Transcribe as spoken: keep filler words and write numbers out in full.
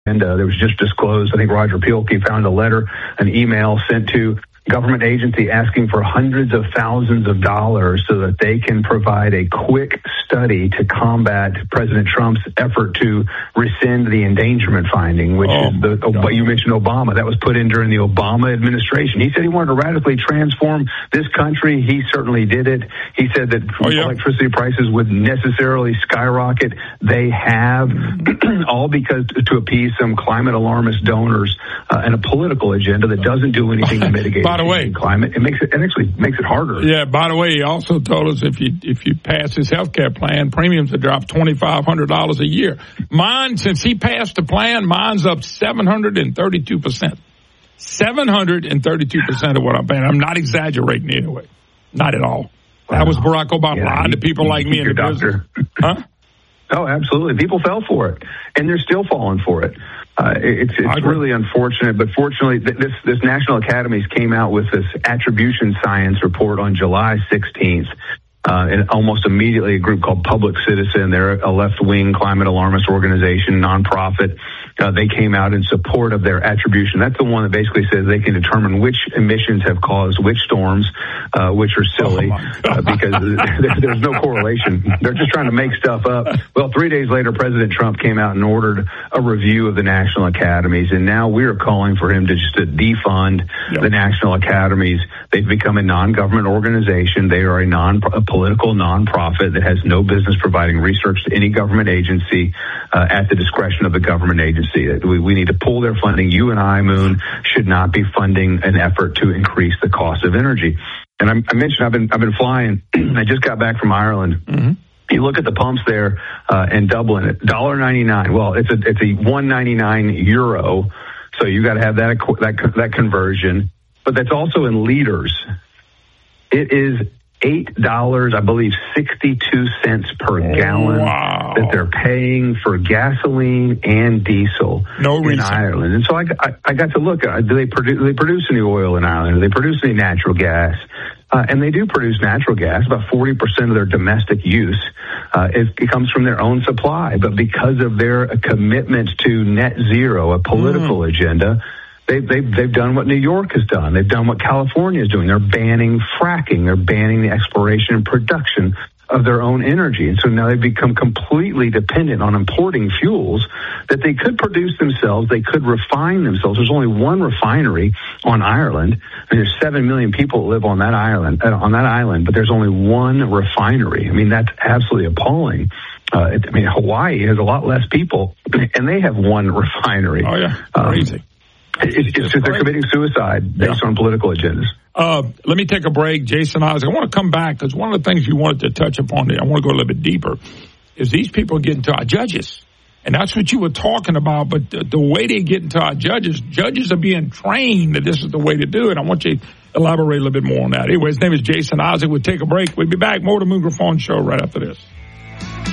agenda that was just disclosed. I think Roger Pielke found a letter, an email sent to government agency asking for hundreds of thousands of dollars so that they can provide a quick study to combat President Trump's effort to rescind the endangerment finding, which oh, is the, what you mentioned, Obama. That was put in during the Obama administration. He said he wanted to radically transform this country. He certainly did it. He said that oh, yeah. electricity prices would necessarily skyrocket. They have, all because to appease some climate alarmist donors uh, and a political agenda that doesn't do anything to mitigate By the way, climate. It makes it, it actually makes it harder. Yeah. By the way, he also told us if you if you pass his health care plan, premiums would drop twenty five hundred dollars a year. Mine, since he passed the plan, mine's up seven hundred and thirty two percent. Seven hundred and thirty two percent of what I'm paying. I'm not exaggerating anyway. Not at all. Wow. That was Barack Obama yeah, lying to people like me in the doctor. business. Huh? Oh, absolutely. People fell for it, and they're still falling for it. Uh, it's it's really unfortunate, but fortunately, th- this this National Academies came out with this attribution science report on July sixteenth. Uh, and almost immediately a group called Public Citizen, they're a left-wing climate alarmist organization, nonprofit. Uh, they came out in support of their attribution. That's the one that basically says they can determine which emissions have caused which storms, uh, which are silly, oh uh, because there, there's no correlation. They're just trying to make stuff up. Well, three days later, President Trump came out and ordered a review of the National Academies, and now we are calling for him to just to defund yep. the National Academies. They've become a non-government organization. They are a non a political nonprofit that has no business providing research to any government agency uh, at the discretion of the government agency. We, we need to pull their funding. You and I, Moon, should not be funding an effort to increase the cost of energy. And I, I mentioned I've been I've been flying. I just got back from Ireland. Mm-hmm. You look at the pumps there uh, in Dublin, one dollar ninety-nine. Well, it's a it's a one ninety-nine euro, so you got to have that that that conversion. But that's also in liters. It is eight dollars, I believe, sixty-two cents per gallon wow. that they're paying for gasoline and diesel no in reason. Ireland. And so I, I, I got to look. Do they produce? Do they produce any oil in Ireland? Do they produce any natural gas? Uh, and they do produce natural gas. About forty percent of their domestic use uh, it, it comes from their own supply. But because of their commitment to net zero, a political mm. agenda, They've, they've, they've done what New York has done. They've done what California is doing. They're banning fracking. They're banning the exploration and production of their own energy. And so now they've become completely dependent on importing fuels that they could produce themselves. They could refine themselves. There's only one refinery on Ireland. I mean, there's seven million people that live on that island, uh, on that island, but there's only one refinery. I mean, that's absolutely appalling. Uh, it, I mean, Hawaii has a lot less people, and they have one refinery. Oh, yeah. Crazy. Um, It's, it's just they're committing suicide based yeah. on political agendas. Uh, let me take a break. Jason Isaac, I want to come back because one of the things you wanted to touch upon, I want to go a little bit deeper, is these people are getting to our judges. And that's what you were talking about. But the, the way they get into our judges, judges are being trained that this is the way to do it. I want you to elaborate a little bit more on that. Anyway, his name is Jason Isaac. We'll take a break. We'll be back. More of the Moon Griffon Show right after this.